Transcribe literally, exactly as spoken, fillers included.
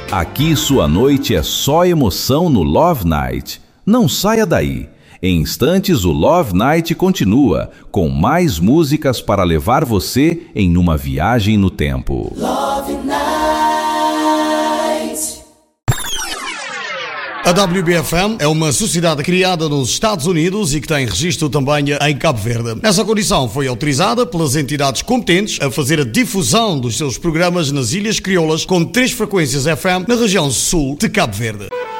Aqui sua noite é só emoção no Love Night. Não saia daí. Em instantes o Love Night continua com mais músicas para levar você em uma viagem no tempo. Love Night. A W B F M é uma sociedade criada nos Estados Unidos e que tem registro também em Cabo Verde. Essa condição foi autorizada pelas entidades competentes a fazer a difusão dos seus programas nas Ilhas Crioulas com três frequências F M na região sul de Cabo Verde.